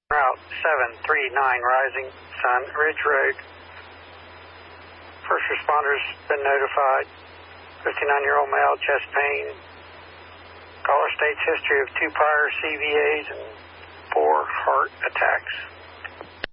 Route 739 Rising Sun Ridge Road. First responders been notified. 59-year-old male, chest pain. Caller states history of 2 prior CVAs and 4 heart attacks.